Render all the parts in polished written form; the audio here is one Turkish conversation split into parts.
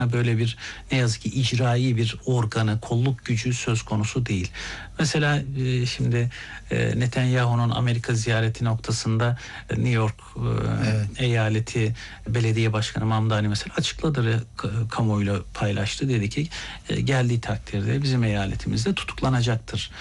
böyle bir ne yazık ki icraî bir organı, kolluk gücü söz konusu değil. Mesela şimdi Netanyahu'nun Amerika ziyareti noktasında New York Evet. eyaleti belediye başkanı Mamdani mesela açıkladı, kamuoyuyla paylaştı. Dedi ki geldiği takdirde bizim eyaletimizde tutuklanacaktır.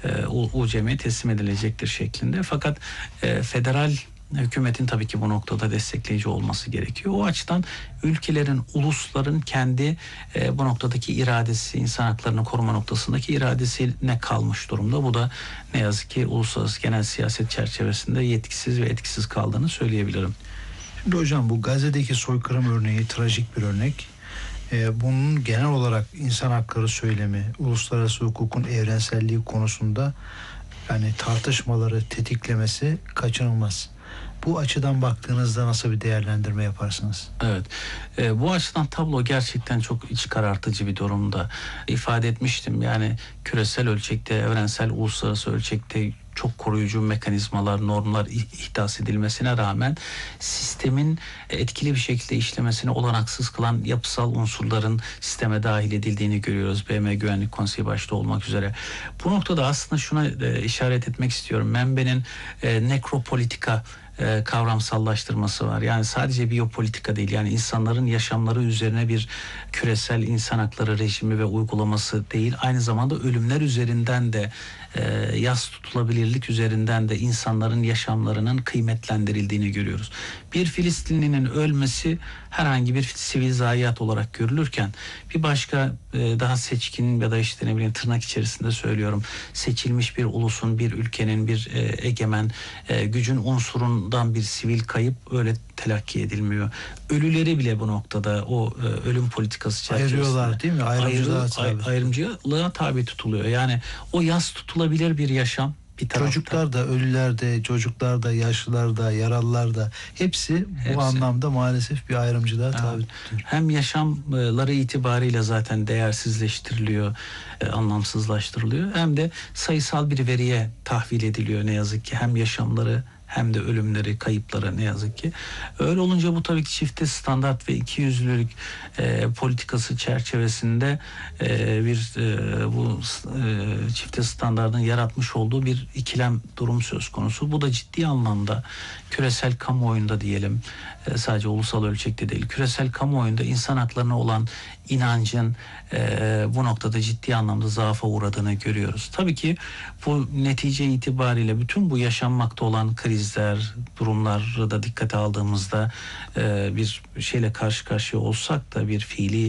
UCM'ye teslim edilecektir şeklinde. Fakat federal hükümetin tabii ki bu noktada destekleyici olması gerekiyor. O açıdan ülkelerin, ulusların kendi bu noktadaki iradesi, insan haklarını koruma noktasındaki iradesine kalmış durumda. Bu da ne yazık ki uluslararası genel siyaset çerçevesinde yetkisiz ve etkisiz kaldığını söyleyebilirim. Şimdi hocam, bu Gazze'deki soykırım örneği trajik bir örnek. Bunun genel olarak insan hakları söylemi, uluslararası hukukun evrenselliği konusunda yani tartışmaları tetiklemesi kaçınılmaz. Bu açıdan baktığınızda nasıl bir değerlendirme yaparsınız? Evet, bu açıdan tablo gerçekten çok iç karartıcı bir durumda. İfade etmiştim, yani küresel ölçekte, evrensel, uluslararası ölçekte çok koruyucu mekanizmalar, normlar ihdas edilmesine rağmen sistemin etkili bir şekilde işlemesini olanaksız kılan yapısal unsurların sisteme dahil edildiğini görüyoruz. BM Güvenlik Konseyi başta olmak üzere. Bu noktada aslında şuna işaret etmek istiyorum. Membe'nin nekropolitika kavramsallaştırması var. Yani sadece biyopolitika değil, yani insanların yaşamları üzerine bir küresel insan hakları rejimi ve uygulaması değil, aynı zamanda ölümler üzerinden de yas tutulabilirlik üzerinden de insanların yaşamlarının kıymetlendirildiğini görüyoruz. Bir Filistinlinin ölmesi herhangi bir sivil zayiat olarak görülürken bir başka daha seçkin ya da işte ne bileyim tırnak içerisinde söylüyorum, seçilmiş bir ulusun, bir ülkenin, bir egemen gücün unsurundan bir sivil kayıp öyle telakki edilmiyor. Ölüleri bile bu noktada o ölüm politikası çerçevesinde Ayırıyorlar değil mi? ayrımcılığa tabi tutuluyor. Yani o yas tutulabilir bir yaşam bir tarafta. Çocuklar da, ölüler de, çocuklar da, yaşlılar da, yaralılar da hepsi bu anlamda maalesef bir ayrımcılığa tabi tutuluyor. Hem yaşamları itibariyle zaten değersizleştiriliyor, anlamsızlaştırılıyor, hem de sayısal bir veriye tahvil ediliyor ne yazık ki. Hem yaşamları hem de ölümleri, kayıpları ne yazık ki. Öyle olunca bu tabii ki çifte standart ve ikiyüzlülük politikası çerçevesinde bu çifte standardın yaratmış olduğu bir ikilem durum söz konusu. Bu da ciddi anlamda küresel kamuoyunda diyelim, sadece ulusal ölçekte değil, küresel kamuoyunda insan haklarına olan inancın bu noktada ciddi anlamda zaafa uğradığını görüyoruz. Tabii ki bu netice itibariyle bütün bu yaşanmakta olan krizler, durumları da dikkate aldığımızda bir şeyle karşı karşıya olsak da bir fiili,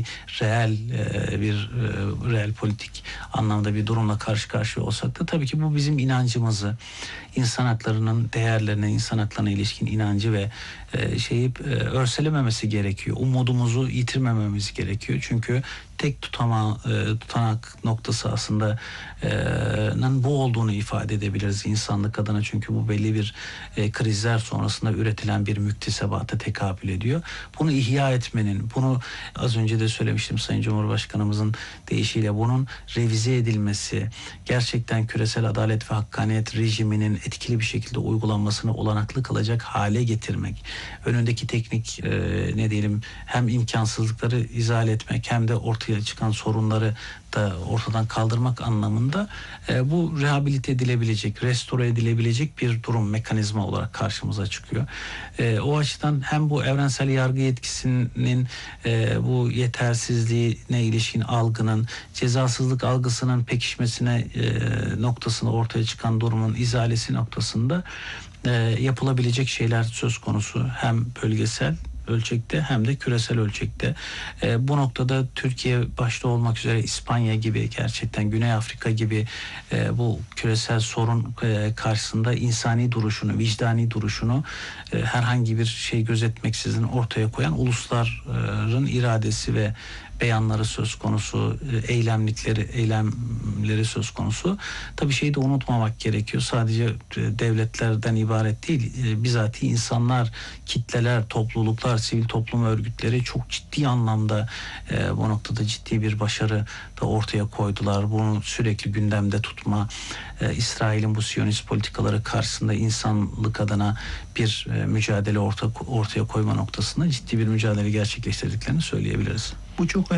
reel politik anlamda bir durumla karşı karşıya olsak da tabii ki bu bizim inancımızı, insan haklarının değerlerine, insan haklarına ilişkin inancı ve örselememesi gerekiyor. Umudumuzu yitirmememiz gerekiyor. Çünkü tek tutanak noktası aslında bu olduğunu ifade edebiliriz insanlık adına. Çünkü bu belli bir krizler sonrasında üretilen bir müktesebata tekabül ediyor. Bunu ihya etmenin, bunu az önce de söylemiştim Sayın Cumhurbaşkanımızın deyişiyle, bunun revize edilmesi, gerçekten küresel adalet ve hakkaniyet rejiminin etkili bir şekilde uygulanmasını olanaklı kılacak hale getirmek, önündeki teknik hem imkansızlıkları izale etmek hem de ortaya çıkan sorunları da ortadan kaldırmak anlamında bu rehabilite edilebilecek, restore edilebilecek bir durum, mekanizma olarak karşımıza çıkıyor. O açıdan hem bu evrensel yargı yetkisinin bu yetersizliğine ilişkin algının, cezasızlık algısının pekişmesine noktasında ortaya çıkan durumun izalesi noktasında yapılabilecek şeyler söz konusu, hem bölgesel ölçekte hem de küresel ölçekte. Bu noktada Türkiye başta olmak üzere İspanya gibi, gerçekten Güney Afrika gibi bu küresel sorun karşısında insani duruşunu, vicdani duruşunu herhangi bir şey gözetmeksizin ortaya koyan ulusların iradesi ve beyanları söz konusu, eylemleri söz konusu. Tabii şeyi de unutmamak gerekiyor. Sadece devletlerden ibaret değil, bizatihi insanlar, kitleler, topluluklar, sivil toplum örgütleri çok ciddi anlamda bu noktada ciddi bir başarı da ortaya koydular. Bunu sürekli gündemde tutma, İsrail'in bu Siyonist politikaları karşısında insanlık adına bir mücadele ortaya koyma noktasında ciddi bir mücadele gerçekleştirdiklerini söyleyebiliriz. Bu çok